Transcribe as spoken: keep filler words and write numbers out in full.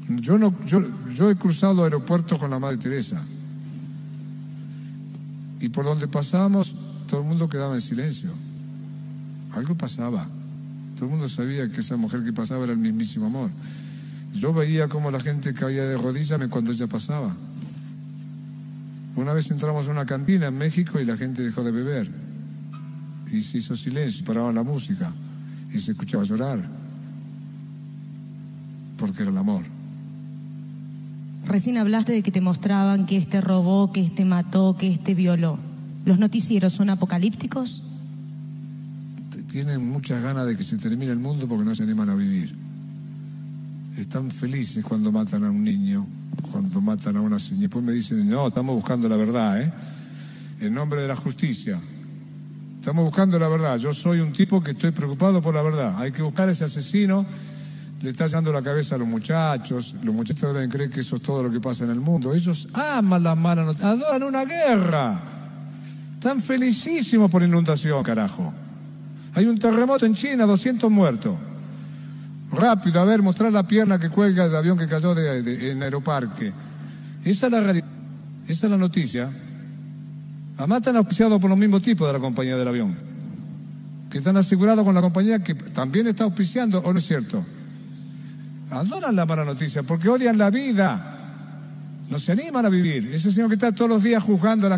Yo, no, yo, yo he cruzado aeropuertos con la Madre Teresa. Y por donde pasábamos, todo el mundo quedaba en silencio. Algo pasaba. Todo el mundo sabía que esa mujer que pasaba era el mismísimo amor. Yo veía cómo la gente caía de rodillas cuando ella pasaba. Una vez entramos a una cantina en México y la gente dejó de beber. Y se hizo silencio, paraba la música. Y se escuchaba llorar. Porque era el amor. Recién hablaste de que te mostraban que este robó, que este mató, que este violó. ¿Los noticieros son apocalípticos? Tienen muchas ganas de que se termine el mundo porque no se animan a vivir. Están felices cuando matan a un niño, cuando matan a una señora. Después me dicen, no, estamos buscando la verdad, ¿eh? En nombre de la justicia. Estamos buscando la verdad. Yo soy un tipo que estoy preocupado por la verdad. Hay que buscar a ese asesino. Le está llevando la cabeza a los muchachos. Los muchachos deben creer que eso es todo lo que pasa en el mundo. Ellos aman las malas noticias, adoran una guerra. Están felicísimos por inundación, carajo. Hay un terremoto en China, doscientos muertos. Rápido, a ver, mostrar la pierna que cuelga del avión que cayó de, de, en Aeroparque. Esa es la realidad. Esa es la noticia. Además están auspiciados por los mismos tipos de la compañía del avión. Que están asegurados con la compañía que también está auspiciando, ¿o no es cierto? Adoran la mala noticia porque odian la vida. No se animan a vivir. Ese señor que está todos los días juzgando a la